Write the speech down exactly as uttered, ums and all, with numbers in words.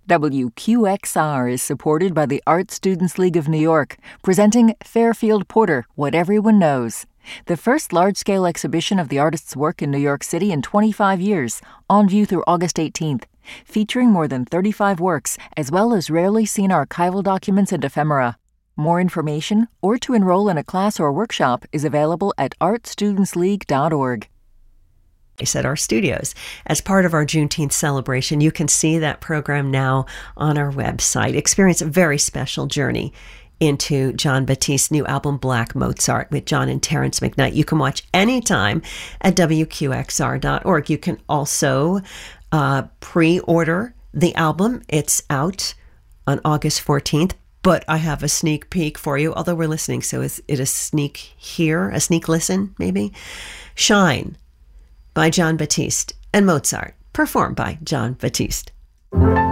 W Q X R is supported by the Art Students League of New York, presenting Fairfield Porter, What Everyone Knows, the first large-scale exhibition of the artist's work in New York City in twenty-five years, on view through August eighteenth, featuring more than thirty-five works, as well as rarely seen archival documents and ephemera. More information, or to enroll in a class or workshop, is available at art students league dot org. At our studios. As part of our Juneteenth celebration, you can see that program now on our website. Experience a very special journey into Jon Batiste's new album, Black Mozart, with John and Terrence McKnight. You can watch anytime at W Q X R dot org. You can also uh, pre-order the album. It's out on August fourteenth. But I have a sneak peek for you, although we're listening, so is it a sneak here, a sneak listen, maybe? Shine by Jon Batiste and Mozart, performed by Jon Batiste.